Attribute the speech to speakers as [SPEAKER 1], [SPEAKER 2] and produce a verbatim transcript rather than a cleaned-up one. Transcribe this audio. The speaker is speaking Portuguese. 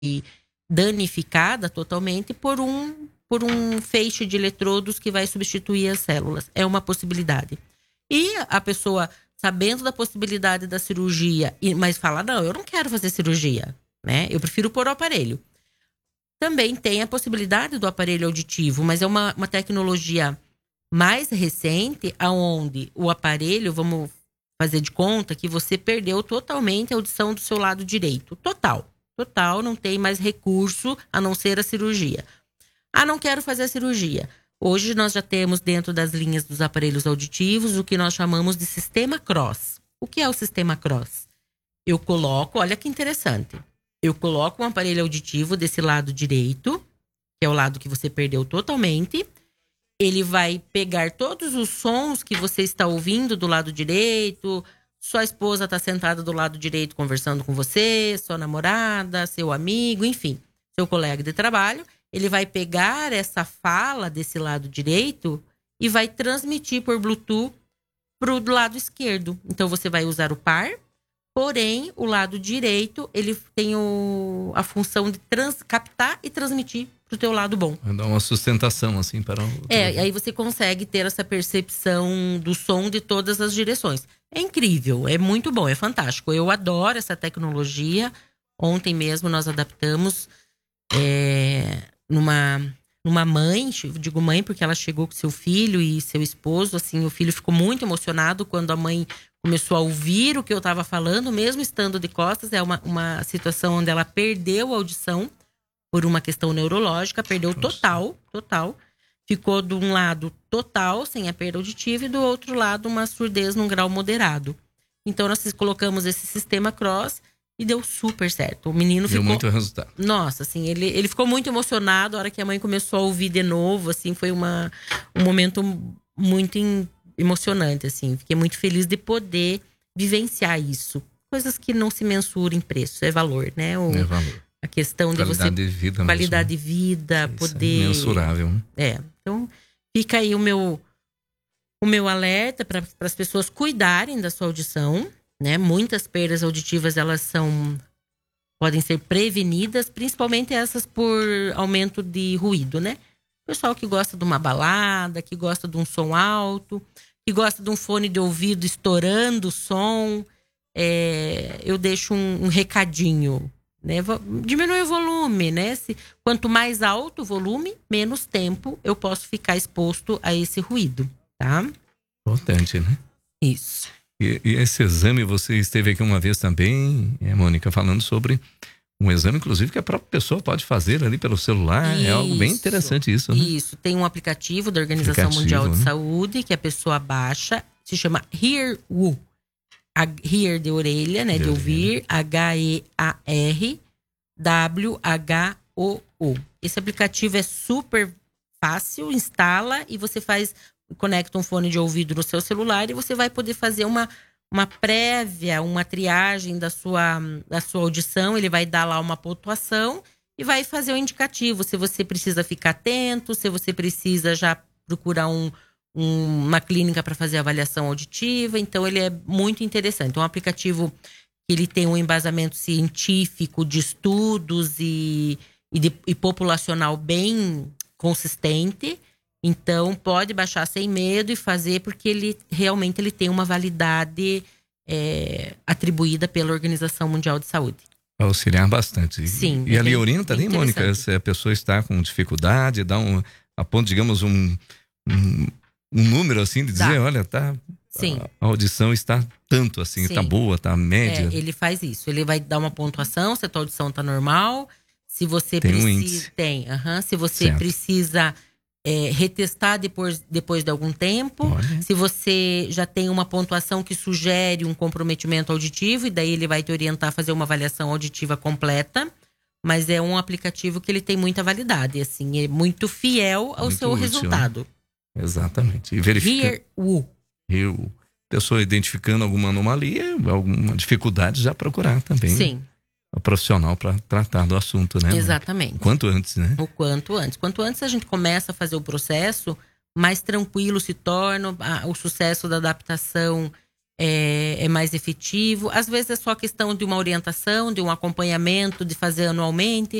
[SPEAKER 1] danificada totalmente por um, por um feixe de eletrodos que vai substituir as células. É uma possibilidade. E a pessoa, sabendo da possibilidade da cirurgia, mas fala, não, eu não quero fazer cirurgia, né? Eu prefiro pôr o aparelho. Também tem a possibilidade do aparelho auditivo, mas é uma, uma tecnologia mais recente, aonde o aparelho, vamos fazer de conta que você perdeu totalmente a audição do seu lado direito. Total. Total, não tem mais recurso a não ser a cirurgia. Ah, não quero fazer a cirurgia. Hoje nós já temos dentro das linhas dos aparelhos auditivos o que nós chamamos de sistema Cross. O que é o sistema Cross? Eu coloco, olha que interessante. Eu coloco um aparelho auditivo desse lado direito, que é o lado que você perdeu totalmente. Ele vai pegar todos os sons que você está ouvindo do lado direito. Sua esposa está sentada do lado direito conversando com você, sua namorada, seu amigo, enfim, seu colega de trabalho. Ele vai pegar essa fala desse lado direito e vai transmitir por Bluetooth para o lado esquerdo. Então, você vai usar o par, porém, o lado direito, ele tem o, a função de trans, captar e transmitir para o teu lado bom.
[SPEAKER 2] Vai dar uma sustentação, assim, para o...
[SPEAKER 1] É, aí você consegue ter essa percepção do som de todas as direções. É incrível, é muito bom, é fantástico. Eu adoro essa tecnologia. Ontem mesmo nós adaptamos é, numa, numa mãe, digo mãe porque ela chegou com seu filho e seu esposo, assim, o filho ficou muito emocionado quando a mãe começou a ouvir o que eu estava falando, mesmo estando de costas. É uma, uma situação onde ela perdeu a audição por uma questão neurológica, perdeu total, total. Ficou de um lado total, sem a perda auditiva, e do outro lado uma surdez num grau moderado. Então nós colocamos esse sistema Cross e deu super certo. O menino
[SPEAKER 2] deu
[SPEAKER 1] ficou...
[SPEAKER 2] muito resultado.
[SPEAKER 1] Nossa, assim, ele, ele ficou muito emocionado. A hora que a mãe começou a ouvir de novo, assim, foi uma, um momento muito em, emocionante, assim. Fiquei muito feliz de poder vivenciar isso. Coisas que não se mensuram em preço, é valor, né? O,
[SPEAKER 2] é valor.
[SPEAKER 1] A questão de você...
[SPEAKER 2] Qualidade de vida.
[SPEAKER 1] Qualidade
[SPEAKER 2] mesmo.
[SPEAKER 1] de vida,
[SPEAKER 2] Isso
[SPEAKER 1] poder...
[SPEAKER 2] É mensurável. Né?
[SPEAKER 1] É, então fica aí o meu, o meu alerta para as pessoas cuidarem da sua audição, né? Muitas perdas auditivas, elas são... podem ser prevenidas, principalmente essas por aumento de ruído, né? Pessoal que gosta de uma balada, que gosta de um som alto, que gosta de um fone de ouvido estourando o som, é, eu deixo um, um recadinho, né? Diminui o volume, né? Se, quanto mais alto o volume, menos tempo eu posso ficar exposto a esse ruído, tá?
[SPEAKER 2] Importante, né?
[SPEAKER 1] Isso.
[SPEAKER 2] E, e esse exame, você esteve aqui uma vez também, é, Mônica, falando sobre um exame, inclusive, que a própria pessoa pode fazer ali pelo celular. Isso, é algo bem interessante isso, né?
[SPEAKER 1] Isso, tem um aplicativo da Organização
[SPEAKER 2] aplicativo,
[SPEAKER 1] Mundial de
[SPEAKER 2] né?
[SPEAKER 1] Saúde que a pessoa baixa, se chama HearWoo. Hear de orelha, né? De, de ouvir, H E A R W H O O. Esse aplicativo é super fácil, instala e você faz, conecta um fone de ouvido no seu celular e você vai poder fazer uma, uma prévia, uma triagem da sua, da sua audição. Ele vai dar lá uma pontuação e vai fazer o indicativo, se você precisa ficar atento, se você precisa já procurar um uma clínica para fazer avaliação auditiva. Então ele é muito interessante. É um aplicativo que ele tem um embasamento científico de estudos e, e, de, e populacional bem consistente. Então pode baixar sem medo e fazer, porque ele realmente ele tem uma validade é, atribuída pela Organização Mundial de Saúde.
[SPEAKER 2] Auxiliar bastante.
[SPEAKER 1] Sim.
[SPEAKER 2] E ali orienta ali, Mônica, se a pessoa está com dificuldade, dá um, aponta, digamos, um, um um número assim de dizer, Dá. olha, tá,
[SPEAKER 1] Sim.
[SPEAKER 2] A, a audição está tanto assim, Sim. tá boa, tá média.
[SPEAKER 1] É, ele faz isso, ele vai dar uma pontuação, se a tua audição tá normal, se você
[SPEAKER 2] tem
[SPEAKER 1] precisa,
[SPEAKER 2] um índice.
[SPEAKER 1] tem, uh-huh, se você certo. precisa é, retestar depois, depois de algum tempo, olha. Se você já tem uma pontuação que sugere um comprometimento auditivo, e daí ele vai te orientar a fazer uma avaliação auditiva completa. Mas é um aplicativo que ele tem muita validade, assim, é muito fiel ao muito seu útil, resultado. Né?
[SPEAKER 2] Exatamente. E verifica.
[SPEAKER 1] HearWoo.
[SPEAKER 2] HearWoo. Pessoa identificando alguma anomalia, alguma dificuldade, já procurar também.
[SPEAKER 1] Sim.
[SPEAKER 2] O profissional para tratar do assunto, né?
[SPEAKER 1] Exatamente.
[SPEAKER 2] O quanto antes, né?
[SPEAKER 1] O quanto antes. Quanto antes a gente começa a fazer o processo, mais tranquilo se torna, a, o sucesso da adaptação é, é mais efetivo. Às vezes é só questão de uma orientação, de um acompanhamento, de fazer anualmente.